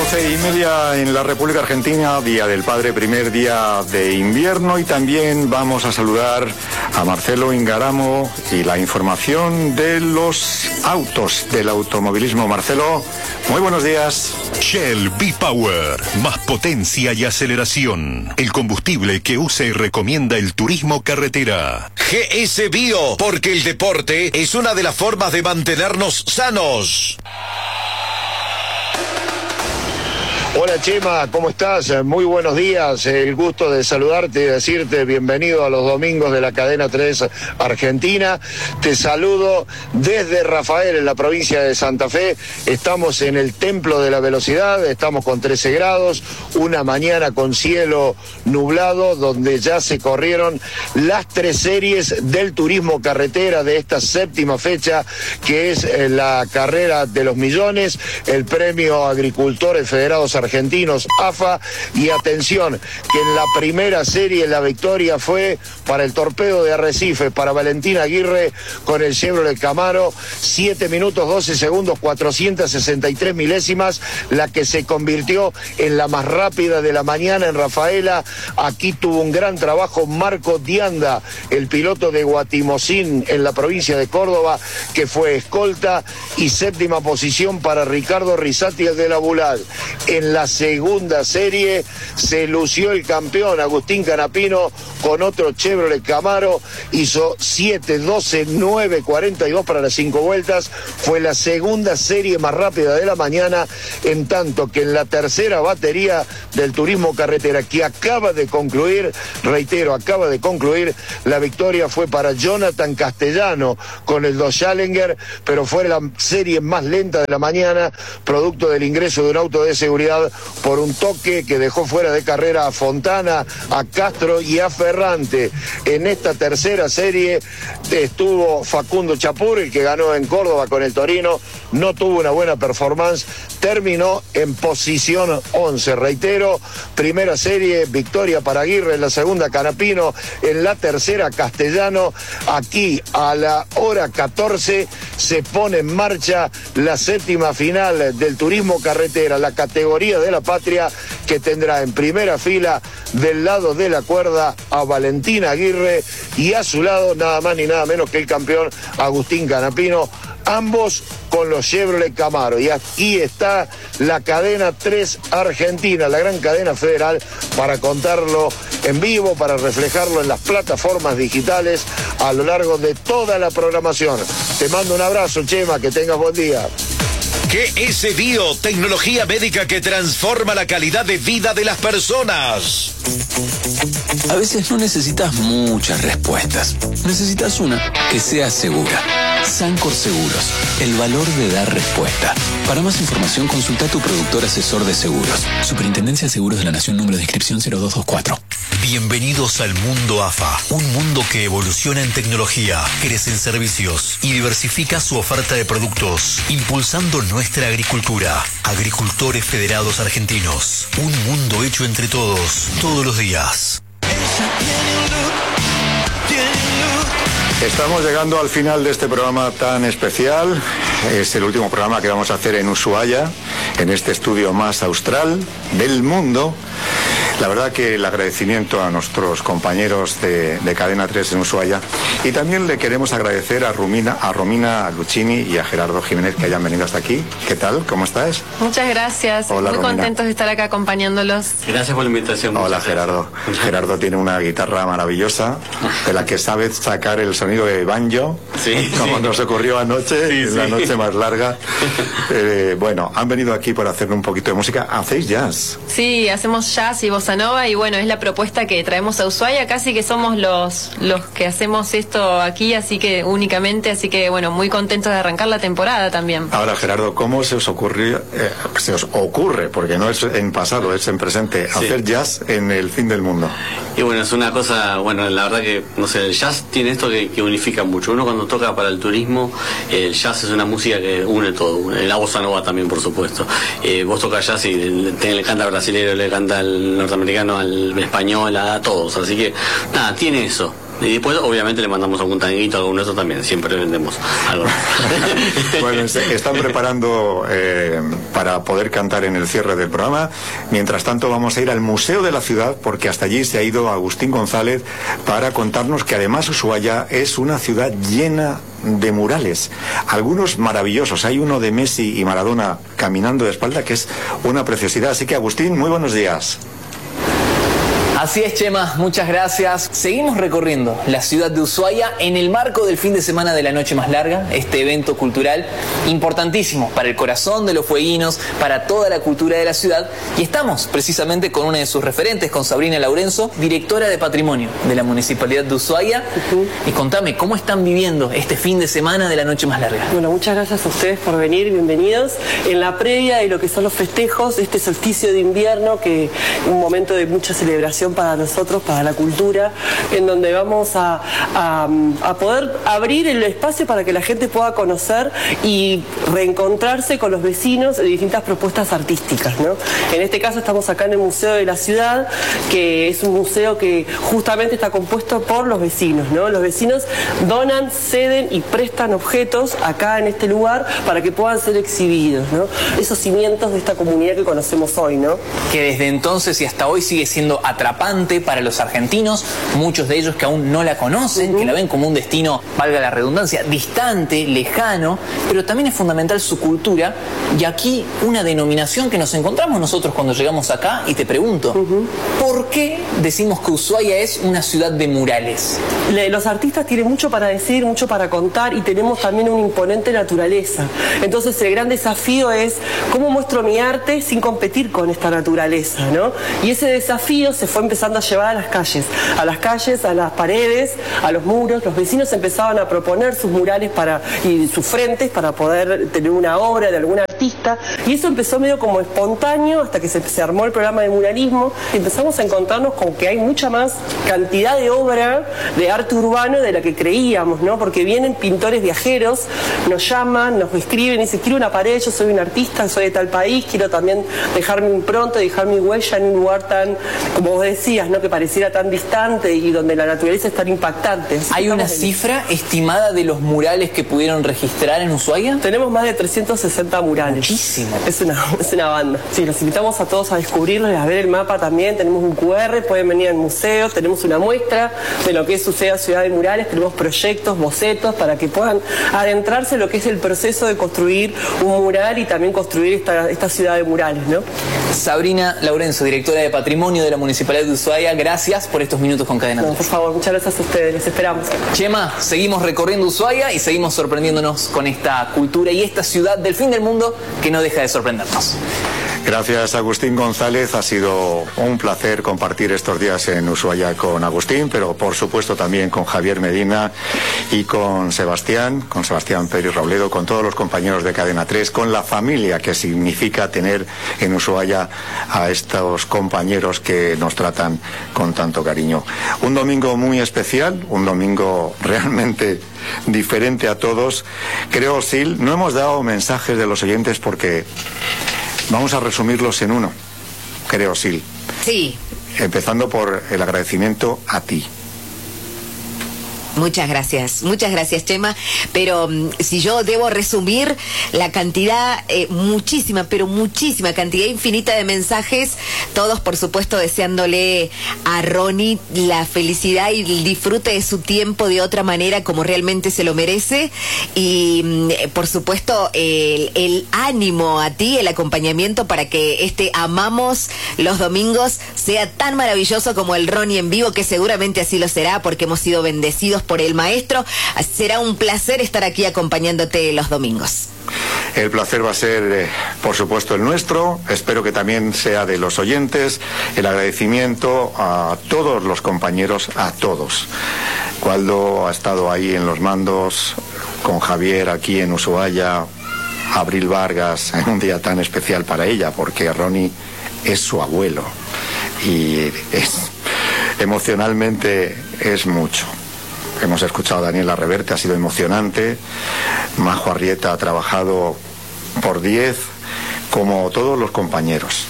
12:30 en la República Argentina, Día del Padre, primer día de invierno, y también vamos a saludar a Marcelo Ingaramo y la información de los autos, del automovilismo. Marcelo, muy buenos días. Shell V-Power, más potencia y aceleración. El combustible que usa y recomienda el turismo carretera. GS Bio, porque el deporte es una de las formas de mantenernos sanos. Hola Chema, ¿cómo estás? Muy buenos días, el gusto de saludarte y decirte bienvenido a los domingos de la cadena 3 Argentina. Te saludo desde Rafael, en la provincia de Santa Fe. Estamos en el Templo de la Velocidad, estamos con 13 grados, una mañana con cielo nublado, donde ya se corrieron las 3 series del turismo carretera de esta séptima fecha, que es la carrera de los millones, el premio Agricultores Federados Argentinos, AFA, y atención, que en la primera serie la victoria fue para el Torpedo de Arrecife, para Valentín Aguirre con el Chevrolet Camaro, 7 minutos 12 segundos 463 milésimas, la que se convirtió en la más rápida de la mañana en Rafaela. Aquí tuvo un gran trabajo Marco Dianda, el piloto de Guatimozín en la provincia de Córdoba, que fue escolta, y séptima posición para Ricardo Risati, el de la Bulal. En la segunda serie se lució el campeón Agustín Canapino con otro Chevrolet Camaro, hizo 7, 12, 9, 42 para las 5 vueltas, fue la segunda serie más rápida de la mañana, en tanto que en la tercera batería del turismo carretera, que acaba de concluir, reitero, acaba de concluir, la victoria fue para Jonathan Castellano con el Dodge Challenger, pero fue la serie más lenta de la mañana, producto del ingreso de un auto de seguridad por un toque que dejó fuera de carrera a Fontana, a Castro y a Ferrante. En esta tercera serie estuvo Facundo Chapur, el que ganó en Córdoba con el Torino, no tuvo una buena performance, terminó en posición 11. Reitero, primera serie, victoria para Aguirre, en la segunda Canapino, en la tercera Castellano. Aquí a la hora 14 se pone en marcha la séptima final del turismo carretera, la categoría de la patria, que tendrá en primera fila del lado de la cuerda a Valentín Aguirre y a su lado nada más ni nada menos que el campeón Agustín Canapino, ambos con los Chevrolet Camaro. Y aquí está la cadena 3 Argentina, la gran cadena federal, para contarlo en vivo, para reflejarlo en las plataformas digitales a lo largo de toda la programación. Te mando un abrazo, Chema, que tengas buen día. GS Bio, tecnología médica que transforma la calidad de vida de las personas. A veces no necesitas muchas respuestas. Necesitas una que sea segura. Sancor Seguros, el valor de dar respuesta. Para más información, consulta a tu productor asesor de seguros. Superintendencia de Seguros de la Nación, número de inscripción 0224. Bienvenidos al mundo AFA, un mundo que evoluciona en tecnología, crece en servicios y diversifica su oferta de productos, impulsando nuestra agricultura. Agricultores Federados Argentinos, un mundo hecho entre todos, todos los días. Estamos llegando al final de este programa tan especial. Es el último programa que vamos a hacer en Ushuaia, en este estudio más austral del mundo. La verdad que el agradecimiento a nuestros compañeros de Cadena 3 en Ushuaia, y también le queremos agradecer a Romina Lucchini y a Gerardo Jiménez que hayan venido hasta aquí. ¿Qué tal? ¿Cómo estás? Muchas gracias. Hola, muy Romina. contentos de estar acá acompañándolos. Gracias por la invitación. Hola, Gerardo. Gerardo tiene una guitarra maravillosa de la que sabe sacar el sonido de banjo, sí, como sí. nos ocurrió anoche, Sí, la sí. noche más larga. Bueno, han venido aquí por hacer un poquito de música. ¿Hacéis jazz? Sí, hacemos jazz y bossa nova, y bueno, es la propuesta que traemos a Ushuaia. Casi que somos los que hacemos esto aquí, así que únicamente, así que bueno, muy contentos de arrancar la temporada también. Ahora, Gerardo, ¿cómo se os ocurre, porque no es en pasado, es en presente, Sí. hacer jazz en el fin del mundo? Y bueno, es una cosa, bueno, la verdad que, no sé, el jazz tiene esto que unifica mucho. Uno cuando toca para el turismo, el jazz es una música que une todo. La bossa nova también, por supuesto. Vos tocas jazz y le canta al brasilero, le canta al norteamericano, al español, a todos. Así que, nada, tiene eso. Y después, obviamente, le mandamos algún tanguito, algún eso también. Siempre vendemos algo. Bueno, están preparando para poder cantar en el cierre del programa. Mientras tanto, vamos a ir al Museo de la Ciudad, porque hasta allí se ha ido Agustín González para contarnos que además Ushuaia es una ciudad llena de murales, algunos maravillosos. Hay uno de Messi y Maradona caminando de espalda que es una preciosidad. Así que, Agustín, muy buenos días. Así es, Chema, muchas gracias. Seguimos recorriendo la ciudad de Ushuaia en el marco del fin de semana de la Noche Más Larga, este evento cultural importantísimo para el corazón de los fueguinos, para toda la cultura de la ciudad. Y estamos precisamente con una de sus referentes, con Sabrina Laurenzo, directora de Patrimonio de la Municipalidad de Ushuaia. Y contame, ¿cómo están viviendo este fin de semana de la Noche Más Larga? Bueno, muchas gracias a ustedes por venir, bienvenidos. En la previa de lo que son los festejos, este solsticio de invierno, que un momento de mucha celebración para nosotros, para la cultura, en donde vamos a poder abrir el espacio para que la gente pueda conocer y reencontrarse con los vecinos de distintas propuestas artísticas, ¿no? En este caso estamos acá en el Museo de la Ciudad, que es un museo que justamente está compuesto por los vecinos, ¿no? Los vecinos donan, ceden y prestan objetos acá en este lugar para que puedan ser exhibidos, ¿no? Esos cimientos de esta comunidad que conocemos hoy, ¿no? Que desde entonces y hasta hoy sigue siendo atrapante para los argentinos, muchos de ellos que aún no la conocen, que la ven como un destino, valga la redundancia, distante, lejano, pero también es fundamental su cultura. Y aquí una denominación que nos encontramos nosotros cuando llegamos acá, y te pregunto, ¿por qué decimos que Ushuaia es una ciudad de murales? Los artistas tienen mucho para decir, mucho para contar, y tenemos también una imponente naturaleza. Entonces el gran desafío es cómo muestro mi arte sin competir con esta naturaleza, ¿no? Y ese desafío se fue empezando a llevar a las calles, a las paredes, a los muros. Los vecinos empezaban a proponer sus murales y sus frentes para poder tener una obra de algún artista, y eso empezó medio como espontáneo hasta que se armó el programa de muralismo, y empezamos a encontrarnos con que hay mucha más cantidad de obra de arte urbano de la que creíamos, ¿no? Porque vienen pintores viajeros, nos llaman, nos escriben y dicen: quiero una pared, yo soy un artista, soy de tal país, quiero también dejar mi impronta, dejar mi huella en un lugar tan, como vos decías, ¿no? Que pareciera tan distante y donde la naturaleza es tan impactante. ¿Hay una cifra estimada de los murales que pudieron registrar en Ushuaia? Tenemos más de 360 murales. Muchísimo. Es una banda. Sí, los invitamos a todos a descubrirlos y a ver el mapa también. Tenemos un QR, pueden venir al museo, tenemos una muestra de lo que es Ushuaia Ciudad de Murales, tenemos proyectos, bocetos para que puedan adentrarse en lo que es el proceso de construir un mural y también construir esta ciudad de murales, ¿no? Sabrina Laurenzo, directora de Patrimonio de la Municipalidad de Ushuaia, gracias por estos minutos con Cadena 3. No, por favor, muchas gracias a ustedes, les esperamos. Chema, seguimos recorriendo Ushuaia y seguimos sorprendiéndonos con esta cultura y esta ciudad del fin del mundo que no deja de sorprendernos. Gracias, Agustín González. Ha sido un placer compartir estos días en Ushuaia con Agustín, pero por supuesto también con Javier Medina y con Sebastián Pérez Robledo, con todos los compañeros de Cadena 3, con la familia que significa tener en Ushuaia a estos compañeros que nos tratan con tanto cariño. Un domingo muy especial, un domingo realmente diferente a todos. Creo, Sil, no hemos dado mensajes de los oyentes porque vamos a resumirlos en uno, creo, Sil. Sí. Empezando por el agradecimiento a ti. Muchas gracias, Chema, pero si yo debo resumir la cantidad, muchísima cantidad infinita de mensajes, todos por supuesto deseándole a Ronnie la felicidad y el disfrute de su tiempo de otra manera como realmente se lo merece, y por supuesto el ánimo a ti, el acompañamiento para que Amamos los Domingos sea tan maravilloso como el Ronnie en vivo, que seguramente así lo será porque hemos sido bendecidos por el maestro. Será un placer estar aquí acompañándote los domingos. El placer va a ser, por supuesto, el nuestro. Espero que también sea de los oyentes. El agradecimiento a todos los compañeros, a todos. Waldo ha estado ahí en los mandos, con Javier aquí en Ushuaia, Abril Vargas, en un día tan especial para ella, porque Ronnie es su abuelo. Y emocionalmente es mucho. Hemos escuchado a Daniela Reverte, ha sido emocionante. Majo Arrieta ha trabajado por 10, como todos los compañeros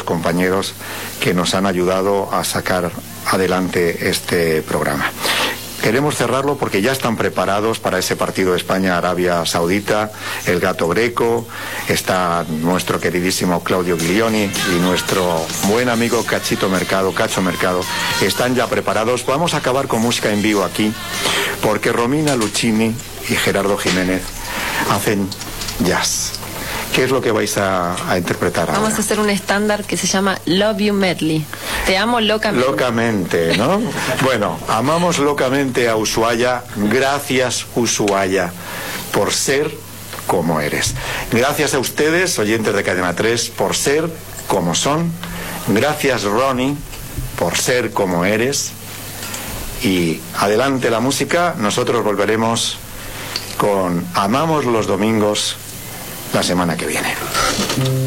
que nos han ayudado a sacar adelante este programa. queremos cerrarlo porque ya están preparados para ese partido de España-Arabia Saudita, el Gato Greco, está nuestro queridísimo Claudio Glioni y nuestro buen amigo Cacho Mercado, están ya preparados. Vamos a acabar con música en vivo aquí, porque Romina Lucchini y Gerardo Jiménez hacen jazz. ¿Qué es lo que vais a interpretar ahora? Vamos a hacer un estándar que se llama Love You Medley. Te amo locamente. Locamente, ¿no? Bueno, amamos locamente a Ushuaia. Gracias, Ushuaia, por ser como eres. Gracias a ustedes, oyentes de Cadena 3, por ser como son. Gracias, Ronnie, por ser como eres. Y adelante la música. Nosotros volveremos con Amamos los Domingos la semana que viene.